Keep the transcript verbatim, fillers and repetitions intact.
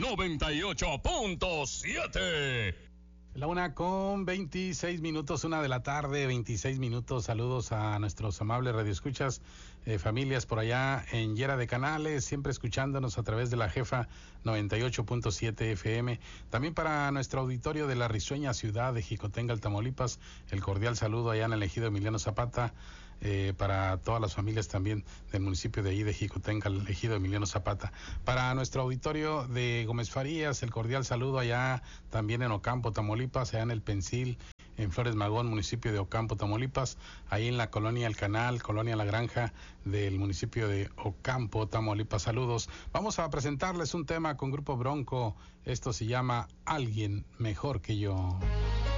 noventa y ocho punto siete. La una con veintiséis minutos, una de la tarde, veintiséis minutos. Saludos a nuestros amables radioescuchas, eh, familias por allá en Llera de Canales, siempre escuchándonos a través de la Jefa noventa y ocho punto siete F M. También para nuestro auditorio de la risueña ciudad de Jicotencal, Tamaulipas, el cordial saludo allá en el ejido Emiliano Zapata. Eh, para todas las familias también del municipio de ahí de Jicotencal, el ejido Emiliano Zapata. Para nuestro auditorio de Gómez Farías, el cordial saludo allá también en Ocampo, Tamaulipas, allá en el Pensil, en Flores Magón, municipio de Ocampo, Tamaulipas, ahí en la colonia El Canal, colonia La Granja del municipio de Ocampo, Tamaulipas. Saludos. Vamos a presentarles un tema con Grupo Bronco. Esto se llama Alguien Mejor que Yo.